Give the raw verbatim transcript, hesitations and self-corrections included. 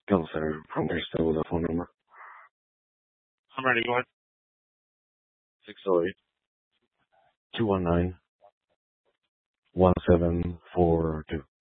Guild Center. I'm there still with a phone number. I'm ready. Go ahead. six oh eight, two one nine, one seven four two.